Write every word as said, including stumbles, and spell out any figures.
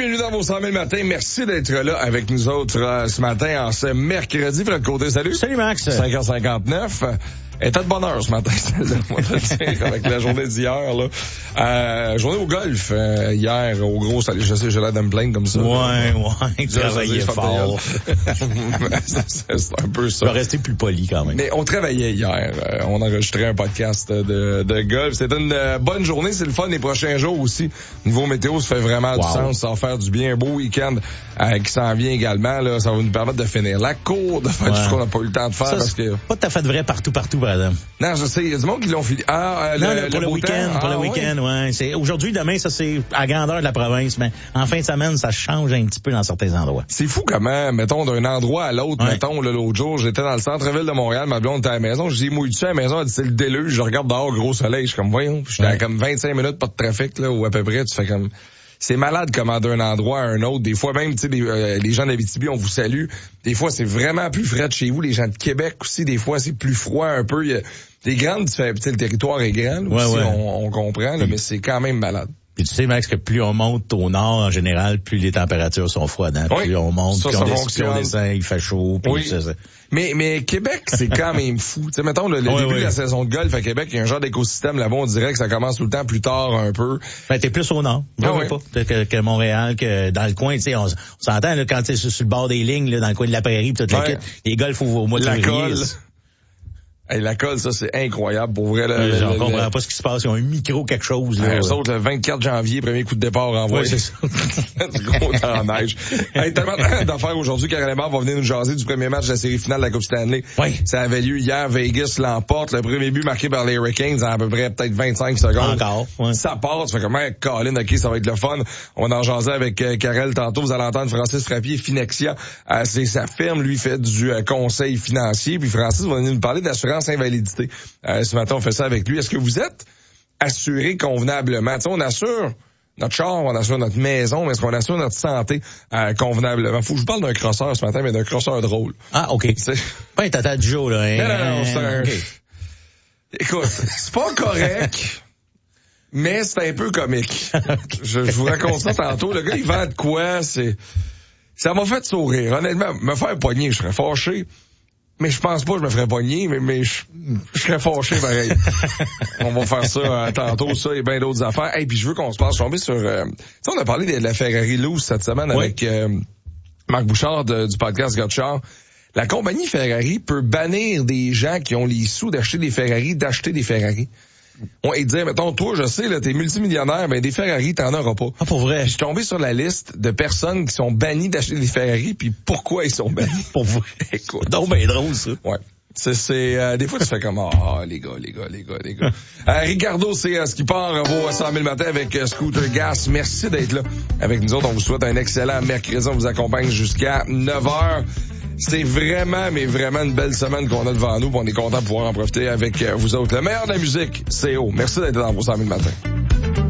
bienvenue dans vos cent mille matins. Merci d'être là avec nous autres euh, ce matin, en ce mercredi. Fred Côté, salut. Salut Max. cinq heures cinquante-neuf. Elle était de bonne heure ce matin, celle-là, on va te le dire, avec la journée d'hier, là. Euh, journée au golf, euh, hier, au gros, je sais, j'ai l'air de me plaindre comme ça. Ouais, ouais, travaillait fort. C'est un peu ça. On va rester plus poli quand même. Mais on travaillait hier, euh, on enregistrait un podcast de, de golf. C'était une euh, bonne journée, c'est le fun les prochains jours aussi. Niveau météo, ça fait vraiment wow. du sens, ça va faire du bien. Un beau week-end euh, qui s'en vient également, là, ça va nous permettre de finir la cour, de faire ouais. tout ce qu'on n'a pas eu le temps de faire. Ça, parce que pas tout à fait vrai partout, partout. Non, je sais, il y a du monde qui l'ont fini. Ah, euh, non, le, le, pour le, le week-end, ah, pour le week-end, ouais. ouais. C'est aujourd'hui, demain, ça c'est à grandeur de la province, mais en fin de semaine, ça change un petit peu dans certains endroits. C'est fou comment, mettons, d'un endroit à l'autre, ouais. mettons, là, l'autre jour, j'étais dans le centre-ville de Montréal, ma blonde était à la maison, je dis, mouille-tu à la maison, elle dit, c'est le déluge, je regarde dehors, gros soleil, je suis comme, voyons, j'étais ouais. à comme vingt-cinq minutes, pas de trafic, là, ou à peu près, tu fais comme... C'est malade comment d'un endroit à un autre. Des fois même, tu sais, les, euh, les gens d'Abitibi, on vous salue. Des fois, c'est vraiment plus frais de chez vous. Les gens de Québec aussi, des fois, c'est plus froid un peu. Il y a des grandes différences. Le territoire est grand, là, ouais, aussi, ouais. On, on comprend, là, mais c'est quand même malade. Puis tu sais, Max, que plus on monte au nord, en général, plus les températures sont froides. Hein? Oui, plus on monte, ça, plus, ça on descend, plus on descend, il fait chaud. Puis oui. ça, ça. Mais, mais Québec, c'est quand même fou. Tu sais, mettons, le, le oui, début oui. de la saison de golf à Québec, il y a un genre d'écosystème là-bas, on dirait que ça commence tout le temps plus tard un peu. Ben, t'es plus au nord. Ah, oui. pas. Que, que Montréal, que dans le coin, tu sais, on, on s'entend, là, quand t'es sur, sur le bord des lignes, là, dans le coin de la prairie, pis tout ouais. le kit, les golfs au, au mois de février. Hey, la colle, ça, c'est incroyable, pour vrai. Là, je ne comprends pas ce qui se passe. Ils ont un micro quelque chose, là. Ouais, eux autres, le vingt-quatre janvier, premier coup de départ envoyé. Ouais, c'est ça. Du gros temps en neige. Hey, tellement d'affaires aujourd'hui. Karel Lemar va venir nous jaser du premier match de la série finale de la Coupe Stanley. Oui. Ça avait lieu hier. Vegas l'emporte. Le premier but marqué par les Hurricanes en à peu près peut-être vingt-cinq secondes. Encore. Ouais. Ça part. Tu fais comment, Colin, OK, ça va être le fun. On va en jaser avec euh, Karel tantôt. Vous allez entendre Francis Frappier, Finexia. Euh, c'est sa firme. Lui, fait du euh, conseil financier. Puis Francis va venir nous parler d'assurance invalidité. Euh, ce matin, on fait ça avec lui. Est-ce que vous êtes assuré convenablement? T'sais, on assure notre char, on assure notre maison, mais est-ce qu'on assure notre santé euh, convenablement? Faut que je vous parle d'un crosseur ce matin, mais d'un crosseur drôle. Ah, OK. C'est pas un tata du jour, là. Hein? Non, non, non, c'est un... Okay. Écoute, c'est pas correct, mais c'est un peu comique. Okay. Je, je vous raconte ça tantôt. Le gars, il vend de quoi? C'est... Ça m'a fait sourire. Honnêtement, me faire pogner, je serais fâché. Mais je pense pas que je me ferais pogner, mais, mais je, je serais fâché pareil. On va faire ça euh, tantôt, ça et bien d'autres affaires. Et hey, puis je veux qu'on se passe tomber sur... Euh, tu sais, on a parlé de la Ferrari Loose cette semaine oui. avec euh, Marc Bouchard de, du podcast Gotchard. La compagnie Ferrari peut bannir des gens qui ont les sous d'acheter des Ferrari, d'acheter des Ferrari. On va dire, mettons, toi, je sais, là, t'es multimillionnaire, ben des Ferrari, t'en auras pas. Ah, pour vrai? Puis je suis tombé sur la liste de personnes qui sont bannies d'acheter des Ferrari, puis pourquoi ils sont bannis. Pour vrai? Écoute. Donc, ben drôle, ça. Ouais. C'est, c'est euh, des fois, tu fais comme, ah, oh, les gars, les gars, les gars, les gars. euh, Ricardo, c'est euh, ce qui part euh, vaut cent mille matin avec euh, Scooter Gas. Merci d'être là avec nous autres. On vous souhaite un excellent mercredi. On vous accompagne jusqu'à neuf heures. C'est vraiment, mais vraiment une belle semaine qu'on a devant nous. On est content de pouvoir en profiter avec vous autres. Le meilleur de la musique, c'est haut. Merci d'être dans vos cent mille matins.